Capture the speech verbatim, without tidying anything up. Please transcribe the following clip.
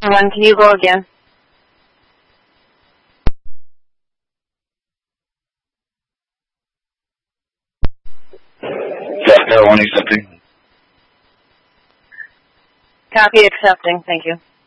one, can you go again? South Carolina accepting. Copy accepting, thank you.